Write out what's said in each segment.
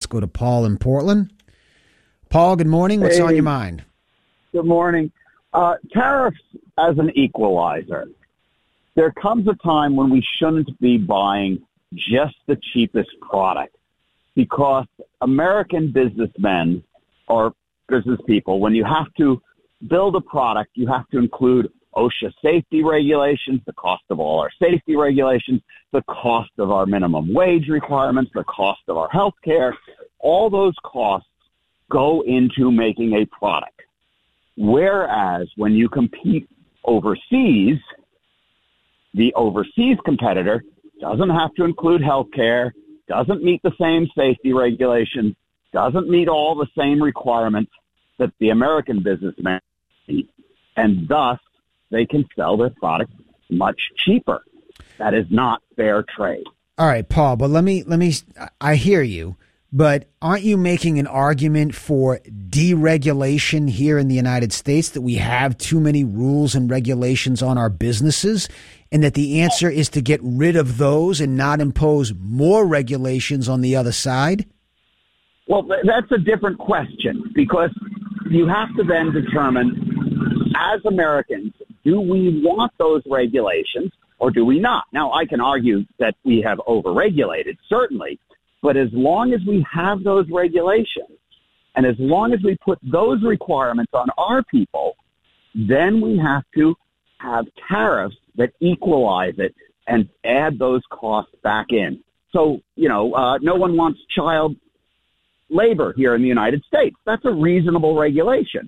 go to Paul in Portland. Paul, good morning. What's on your mind? Good morning. Tariffs as an equalizer. There comes a time when we shouldn't be buying just the cheapest product, because American businessmen or business people, when you have to build a product, you have to include OSHA safety regulations, the cost of all our safety regulations, the cost of our minimum wage requirements, the cost of our health care. All those costs go into making a product. Whereas when you compete overseas, the overseas competitor doesn't have to include health care, doesn't meet the same safety regulations, doesn't meet all the same requirements that the American businessmen need, and thus they can sell their product much cheaper. That is not fair trade. All right, Paul, but let me, I hear you, but aren't you making an argument for deregulation here in the United States, that we have too many rules and regulations on our businesses, and that the answer is to get rid of those and not impose more regulations on the other side? Well, that's a different question, because you have to then determine, as Americans, do we want those regulations or do we not? Now, I can argue that we have overregulated, certainly, but as long as we have those regulations and as long as we put those requirements on our people, then we have to have tariffs that equalize it and add those costs back in. So, no one wants child labor here in the United States. That's a reasonable regulation.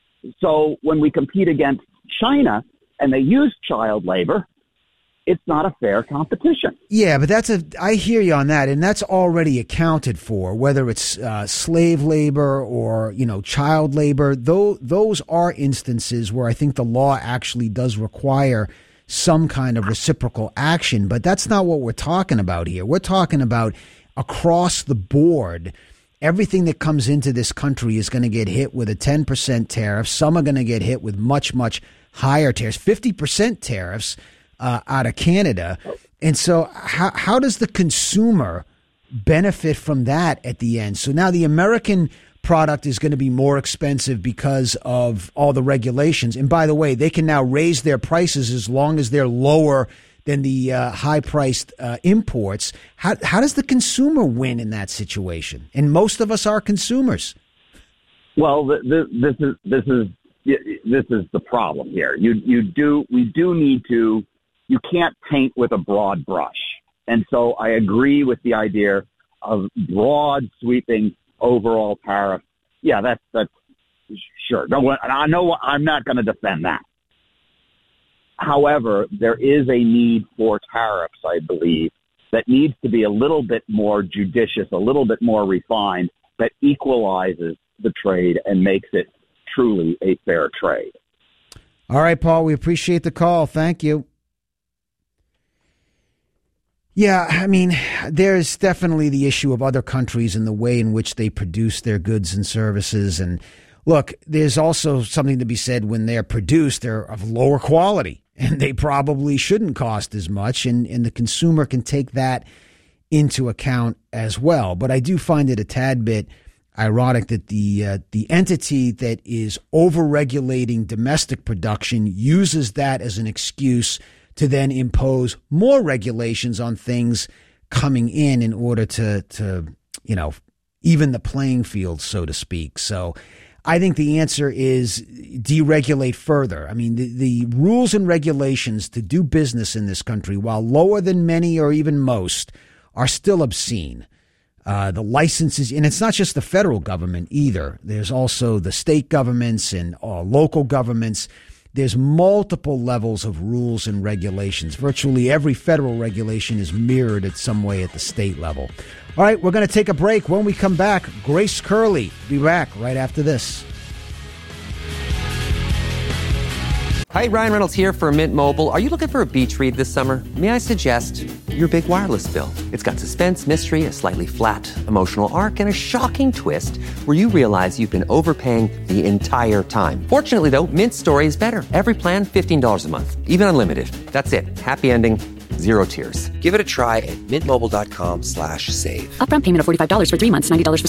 So when we compete against China and they use child labor, it's not a fair competition. Yeah, but I hear you on that, and that's already accounted for, whether it's slave labor or, child labor. Those are instances where I think the law actually does require some kind of reciprocal action, but that's not what we're talking about here. We're talking about across the board. Everything that comes into this country is going to get hit with a 10% tariff. Some are going to get hit with much, much higher tariffs, 50% tariffs out of Canada. And so how does the consumer benefit from that at the end? So now the American product is going to be more expensive because of all the regulations. And by the way, they can now raise their prices as long as they're lower than the high-priced imports. How does the consumer win in that situation? And most of us are consumers. Well, this is the problem here. You can't paint with a broad brush, and so I agree with the idea of broad, sweeping, overall tariff. Yeah, that's sure. No, I know I'm not going to defend that. However, there is a need for tariffs, I believe, that needs to be a little bit more judicious, a little bit more refined, that equalizes the trade and makes it truly a fair trade. All right, Paul, we appreciate the call. Thank you. Yeah, I mean, there's definitely the issue of other countries and the way in which they produce their goods and services. And look, there's also something to be said when they're produced, they're of lower quality. And they probably shouldn't cost as much, and the consumer can take that into account as well. But I do find it a tad bit ironic that the entity that is overregulating domestic production uses that as an excuse to then impose more regulations on things coming in order to even the playing field, so to speak. So I think the answer is deregulate further. I mean, the rules and regulations to do business in this country, while lower than many or even most, are still obscene. The licenses, and it's not just the federal government either. There's also the state governments and local governments. There's multiple levels of rules and regulations. Virtually every federal regulation is mirrored in some way at the state level. All right, we're going to take a break. When we come back, Grace Curley will be back right after this. Hi, Ryan Reynolds here for Mint Mobile. Are you looking for a beach read this summer? May I suggest your big wireless bill? It's got suspense, mystery, a slightly flat, emotional arc, and a shocking twist where you realize you've been overpaying the entire time. Fortunately, though, Mint's story is better. Every plan, $15 a month. Even unlimited. That's it. Happy ending. Zero tears. Give it a try at mintmobile.com/save. Upfront payment of $45 for 3 months, $90 for